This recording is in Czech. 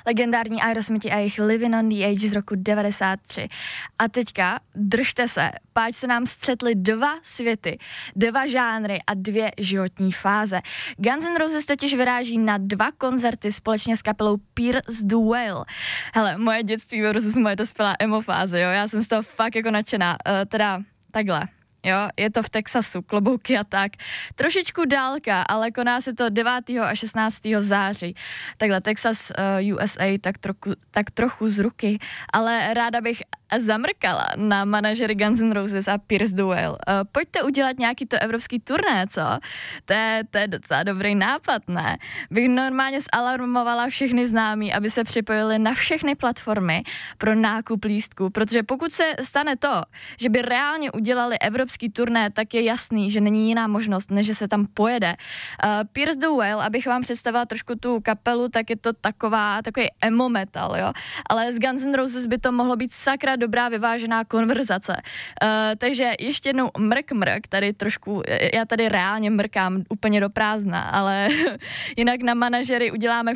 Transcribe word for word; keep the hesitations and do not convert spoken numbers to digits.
legendární Aerosmithi a jejich Living on the Edge z roku devadesát tři. A teďka držte se, páč se nám střetly dva světy, dva žánry a dvě životní fáze. Guns N' Roses totiž vyráží na dva koncerty společně s kapelou Pierce the Veil. Hele, moje dětství versus moje dospělá emo fáze, jo, já jsem z toho fakt jako nadšená, uh, teda takhle. Jo, je to v Texasu, klobouky a tak. Trošičku dálka, ale koná se to devátého a šestnáctého září. Takhle Texas, uh, U S A, tak, trochu, tak trochu z ruky, ale ráda bych zamrkala na manažery Guns N' Roses a Pierce the Veil. Uh, pojďte udělat nějaký to evropský turné, co? To je, to je docela dobrý nápad, ne? Bych normálně zalarmovala všechny známí, aby se připojili na všechny platformy pro nákup lístků, protože pokud se stane to, že by reálně udělali evropský turné, tak je jasný, že není jiná možnost, než že se tam pojede. Uh, Pierce the Veil, abych vám představila trošku tu kapelu, tak je to taková, takový emo metal, jo? Ale z Guns N' Roses by to mohlo být sakra dobrá vyvážená konverzace. Uh, takže ještě jednou mrk mrk, tady trošku, já tady reálně mrkám úplně do prázdna, ale jinak na manažery uděláme